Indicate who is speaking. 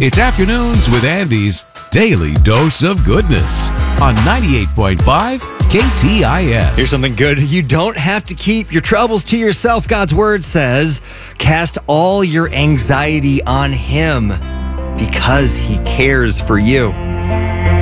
Speaker 1: It's Afternoons with Andy's Daily Dose of Goodness on 98.5 KTIS.
Speaker 2: Here's something good. You don't have to keep your troubles to yourself. God's word says, cast all your anxiety on him because he cares for you.